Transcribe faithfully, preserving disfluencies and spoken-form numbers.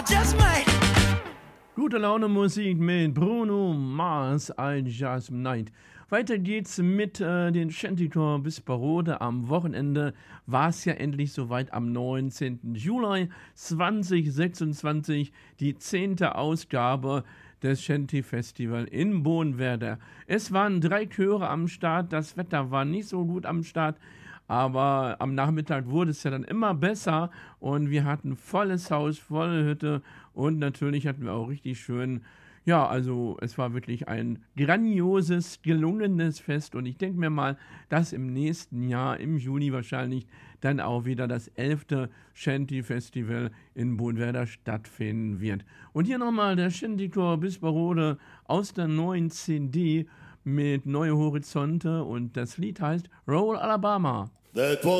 Just might. Gute Laune Musik mit Bruno Mars, I Just Night. Weiter geht's mit äh, den Shantycore bis Parode. Am Wochenende war es ja endlich soweit, am neunzehnten Juli zweitausendsechsundzwanzig, die zehnte Ausgabe des Shanty Festival in Bohnwerder. Es waren drei Chöre am Start, das Wetter war nicht so gut am Start, aber am Nachmittag wurde es ja dann immer besser und wir hatten volles Haus, volle Hütte und natürlich hatten wir auch richtig schön, ja, also es war wirklich ein grandioses, gelungenes Fest und ich denke mir mal, dass im nächsten Jahr, im Juni wahrscheinlich, dann auch wieder das elfte Shanty Festival in Bohnwerder stattfinden wird. Und hier nochmal der Shantycore bis Parode aus der neuen C D mit Neue Horizonte und das Lied heißt Roll Alabama. That was